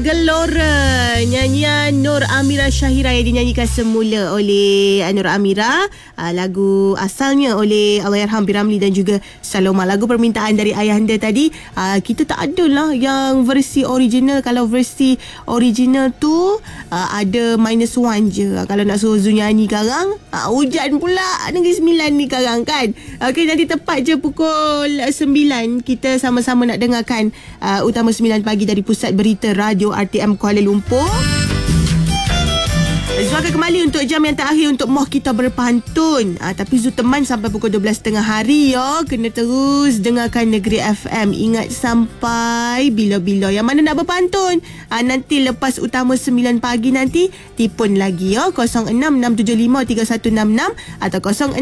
Gelora, nyanyian Nur Amira Syahira yang dinyanyikan semula oleh Nur Amira. Lagu asalnya oleh Allahyarham P. Ramlee dan juga Saloma. Lagu permintaan dari ayahanda tadi. Kita tak ada lah yang versi original. Kalau versi original tu ada -1 je. Kalau nak suruh Zul nyanyi karang, hujan pula Negeri Sembilan ni karang kan. Okey, nanti tepat je pukul 9 kita sama-sama nak dengarkan Utama 9 Pagi dari Pusat Berita Radio RTM Kuala Lumpur. Zul kembali untuk jam yang terakhir untuk moh kita berpantun. Tapi Zul teman sampai pukul 12.30 hari ya. Kena terus dengarkan Negeri FM. Ingat sampai bila-bila. Yang mana nak berpantun? Nanti lepas Utama 9 Pagi nanti tipun lagi ya. 0667531166 atau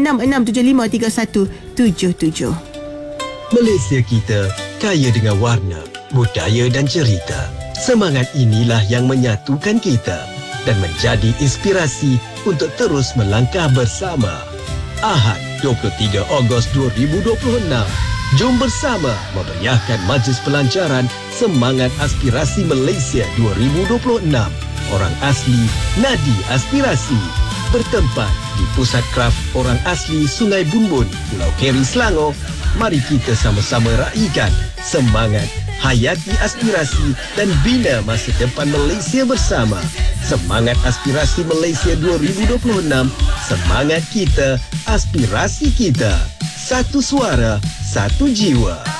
0667531177. Malaysia kita kaya dengan warna, budaya dan cerita. Semangat inilah yang menyatukan kita dan menjadi inspirasi untuk terus melangkah bersama. Ahad 23 Ogos 2026. Jom bersama memeriahkan majlis pelancaran Semangat Aspirasi Malaysia 2026. Orang Asli, Nadi Aspirasi. Bertempat di Pusat Kraf Orang Asli Sungai Bumbun, Pulau Keri, Selangor. Mari kita sama-sama raikan semangat, hayati aspirasi dan bina masa depan Malaysia bersama. Semangat Aspirasi Malaysia 2026. Semangat kita, aspirasi kita. Satu suara, satu jiwa.